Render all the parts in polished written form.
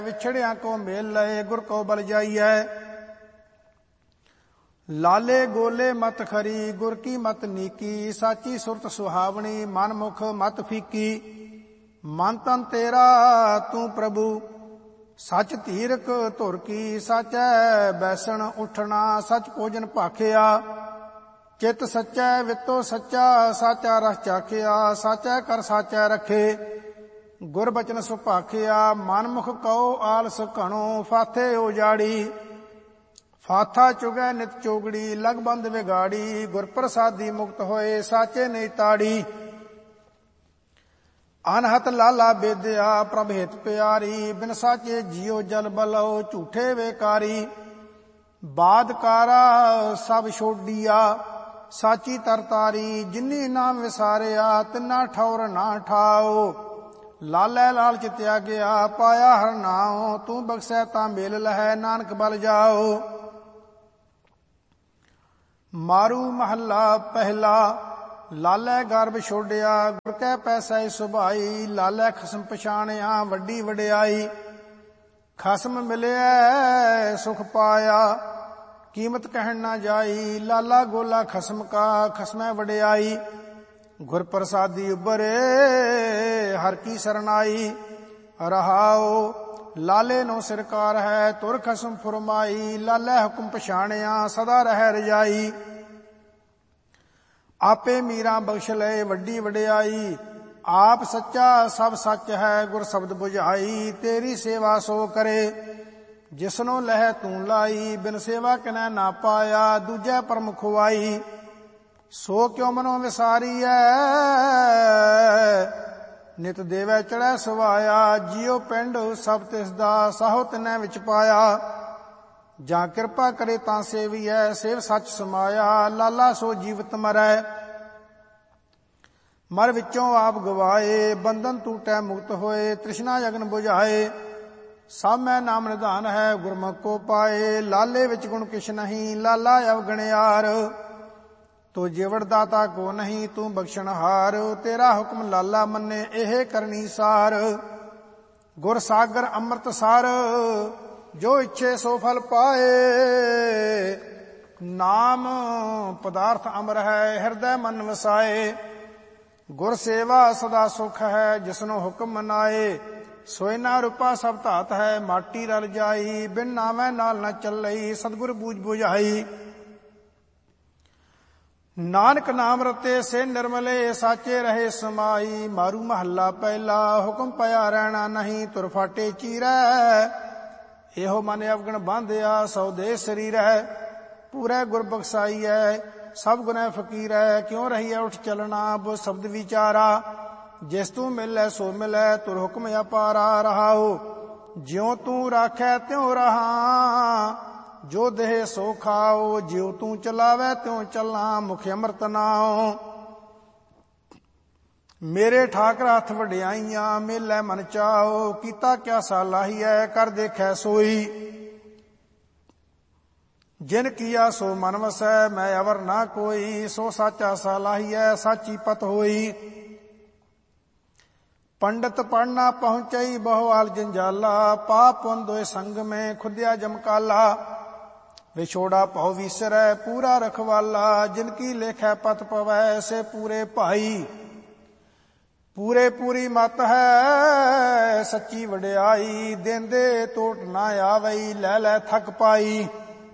विछड़िया को मेल लए गुर को बल जाइए। लाले गोले मत खरी गुर की मत नीकी, साची सुरत सुहावनी मन मुख मत फीकी। मन तन तेरा तू प्रभु सच धीरक धुर की, साचै बैसण उठना सच भोजन भाखिया। चित सच्चै वितो सच्चा साचा रस चाखिया, साचै कर साचै रखे गुर बचन सुभाखिया। मन मुख कहो आलस घणो फाथे उजाड़ी, फाथा चुगै नित चोगड़ी लगबंद विगाड़ी। गुर प्रसादी मुक्त होए साचे नहीं ताड़ी, अनहत लाला बेदया प्रभ हित प्यारी। बिन साचे जियो जल बलो झूठे बेकारी, बादकारा सब छोड़िया साची तरतारी। जिन्नी नाम विसारिया तिन्ना ठौर ना ठाओ, लालै लालच त्यागया पाया हर नाओ। तू बख्शै तां मेल लहै नानक बल जाओ। मारू महला पहला लालै गर्भ छोड़िया, गुर कै पैसै सुभाई। लालै खसम पछाणिया वड्डी वडियाई, खसम मिलिया सुख पाया कीमत कहन ना जाई। लाला गोला खसम का खसमै वडियाई, गुर प्रसादी उबरे हर की सरनाई। रहाओ लाले नो सिरकार है तुर खसम फुरमाई। लालै हुक्म पछाणिया सदा रह रजाई, आपे मीरा बख्श लए वड्डी वडियाई। आप सच्चा सब सच है गुर शब्द बुझाई। तेरी सेवा सो करे जिसनो लह तू लाई, बिन सेवा किनै ना पाया दूजै परम खुआई। सो क्यों मनो विसारीऐ नित देवै चढ़ै सवाया। जियो पिंड सब तिसदा साहो तिनै विच पाया, ਜਾਂ ਕਿਰਪਾ ਕਰੇ ਤਾਂ ਸੇਵੀਐ ਸੇਵ ਸੱਚ ਸਮਾਇਆ। ਲਾਲਾ ਸੋ ਜੀਵਤ ਮਰੈ ਮਰ ਵਿੱਚੋਂ ਆਪ ਗਵਾਏ, ਬੰਧਨ ਟੂਟੈ ਮੁਕਤ ਹੋਏ ਤ੍ਰਿਸ਼ਨਾ ਜਗਨ ਬੁਝਾਏ। ਸਭ ਮੈਂ ਨਾਮ ਨਿਧਾਨ ਹੈ ਗੁਰਮੁਖ ਕੋ ਪਾਏ। ਲਾਲੇ ਵਿੱਚ ਗੁਣ ਕਿਛ ਨਹੀਂ ਲਾਲਾ ਅਵਗਣਿਆਰ, ਤੋ ਜਿਵੜ ਦਾਤਾ ਕੋ ਨਹੀਂ ਤੂੰ ਬਖਸ਼ਣਹਾਰ। ਤੇਰਾ ਹੁਕਮ ਲਾਲਾ ਮੰਨੇ ਇਹ ਕਰਨੀ ਸਾਰ, ਗੁਰ ਸਾਗਰ ਅੰਮ੍ਰਿਤ ਸਾਰ ਜੋ ਇੱਛੇ ਸੋ ਫਲ ਪਾਏ। ਨਾਮ ਪਦਾਰਥ ਅਮਰ ਹੈ ਹਿਰਦੈ ਮਨ ਵਸਾਏ, ਗੁਰ ਸੇਵਾ ਸਦਾ ਸੁਖ ਹੈ ਜਿਸਨੂੰ ਹੁਕਮ ਮਨਾਏ। ਸੋਇਨਾ ਰੂਪਾ ਸਭ ਧਾਤ ਹੈ ਮਾਟੀ ਰਲ ਜਾਈ, ਬਿਨ ਨਾਮੈ ਨਾਲ ਨਾ ਚੱਲਈ ਸਤਿਗੁਰ ਬੂਝ ਬੁਝਾਈ। ਨਾਨਕ ਨਾਮ ਰਤੇ ਸੇ ਨਿਰਮਲੇ ਸਾਚੇ ਰਹੇ ਸਮਾਈ। ਮਾਰੂ ਮਹੱਲਾ ਪਹਿਲਾ ਹੁਕਮ ਪਿਆ ਰਹਿਣਾ ਨਹੀਂ ਤੁਰ ਫਾਟੇ ਚੀਰੈ। ਇਹੋ ਮਨ ਅਵਗਣ ਬਾਂਧਿਆ ਸੌ ਦੇ ਸਰੀਰੈ, ਪੂਰੇ ਗੁਰ ਬਖਸਾਈਐ ਸਭ ਗੁਨੈ ਫਕੀਰੈ। ਕਿਉਂ ਰਹੀਐ ਉਠ ਚਲਣਾ ਬੋ ਸ਼ਬਦ ਵਿਚਾਰਾ, ਜਿਸ ਤੂੰ ਮਿਲੈ ਸੋ ਮਿਲੈ ਤੁਰ ਹੁਕਮ ਅਪਾਰਾ। ਰਹਾਓ ਜਿਉ ਤੂੰ ਰਾਖੈ ਤਿਉ ਰਹਾ, ਜੋ ਦੇਹ ਸੋ ਖਾਓ। ਜਿਉ ਤੂੰ ਚਲਾਵੈ ਤਿਉ ਚੱਲਾਂ ਮੁਖ ਅੰਮ੍ਰਿਤ ਨਾਉ। ਮੇਰੇ ਠਾਕਰ ਹੱਥ ਵਡਿਆਈਆਂ ਮੇਲੇ ਮਨ ਚਾਓ। ਕੀਤਾ ਕਿਆ ਸਾਲਾਹੀਐ ਕਰ ਦੇਖੈ ਸੋਈ, ਜਿਨ ਕੀਆ ਸੋ ਮਨ ਵਸੈ ਮੈਂ ਅਵਰ ਨਾ ਕੋਈ। ਸੋ ਸਾਚਾ ਸਾਲਾਹੀਐ ਸਾਚੀ ਪਤ ਹੋਈ। ਪੰਡਤ ਪੜਨਾ ਪਹੁੰਚਈ ਬਹੁਵਾਲ ਜੰਜਾਲਾ, ਪਾਪ ਪੁੰਨ ਦੋਇ ਸੰਗ ਮੈਂ ਖੁਦਿਆ ਜਮਕਾਲਾ। ਵਿਛੋੜਾ ਭਉ ਵਿਸਰੈ ਪੂਰਾ ਰਖਵਾਲਾ, ਜਿਨ ਕੀ ਲੇਖੈ ਪਤ ਪਵੈ ਸੇ ਪੂਰੇ ਭਾਈ। ਪੂਰੇ ਪੂਰੀ ਮਤ ਹੈ ਸੱਚੀ ਵਡਿਆਈ, ਦੇਂਦੇ ਟੋਟ ਨਾ ਆਵਈ ਲੈ ਲੈ ਥਕ ਪਾਈ।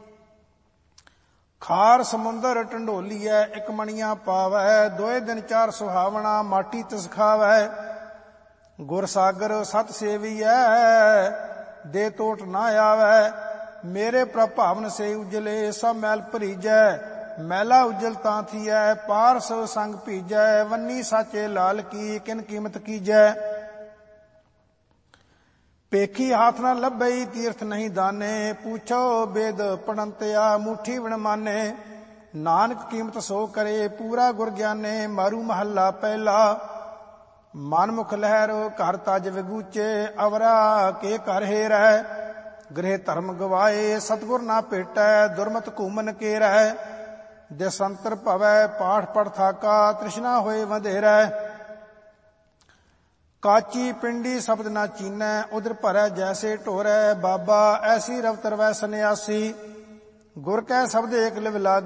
ਖਾਰ ਸਮੁੰਦਰ ਢੰਡੋਲੀਐ ਇਕ ਮਣੀਆਂ ਪਾਵੈ, ਦੋਏ ਦਿਨ ਚਾਰ ਸੁਹਾਵਣਾ ਮਾਟੀ ਤਿਸ ਖਾਵੈ। ਗੁਰ ਸਾਗਰ ਸਤ ਸੇਵੀਐ ਦੇ ਟੋਟ ਨਾ ਆਵੈ, ਮੇਰੇ ਪ੍ਰਭਾਵਨ ਸੇ ਉਜਲੇ ਸਭ ਮੈਲ ਭਰੀਜੈ। ਮੈਲਾ ਉਜਲ ਤਾਂ ਥੀਐ ਪਾਰਸ ਸੰਗ ਭੀਜੈ, ਵੰਨੀ ਸਾਚੇ ਲਾਲ ਕੀ ਕਿਨ ਕੀਮਤ ਕੀਜੈ। ਪੇਖੀ ਹਾਥ ਨਾ ਲੱਭਈ ਤੀਰਥ ਨਹੀਂ ਦਾਨੇ, ਪੁੱਛੋ ਬੇਦ ਪੜੰਤਿਆ ਮੂਠੀ ਵਿਣ ਮਾਨੇ। ਨਾਨਕ ਕੀਮਤ ਸੋ ਕਰੇ ਪੂਰਾ ਗੁਰ ਗਿਆਨੇ। ਮਾਰੂ ਮਹੱਲਾ ਪਹਿਲਾ ਮਨ ਮੁਖ ਲਹਿਰ ਘਰ ਤਜ ਵਿਗੂਚੇ, ਅਵਰਾ ਕੇ ਘਰ ਹੇਰੈ। ਗ੍ਰਹਿ ਧਰਮ ਗਵਾਏ ਸਤਿਗੁਰ ਨਾ ਭੇਟੈ, ਦੁਰਮਤ ਘੂਮਨ ਕੇਰੈ। ਦੇਸੰਤਰ ਭਵੈ ਪਾਠ ਪੜ ਥਾਕਾ, ਤ੍ਰਿਸ਼ਨਾ ਹੋਏ ਵਧੇਰੈ। ਕਾਚੀ ਪਿੰਡੀ ਸ਼ਬਦ ਨਾ ਚੀਨੈ, ਉਦਰ ਭਰੈ ਜੈਸੇ ਢੋਰੈ, ਬਾਬਾ ਐਸੀ ਰਵ ਤਰਵੈ ਸੰਨਿਆਸੀ। ਗੁਰ ਕੈ ਸ਼ਬਦ ਏਕ ਲਿਵ ਲਾਗੇ,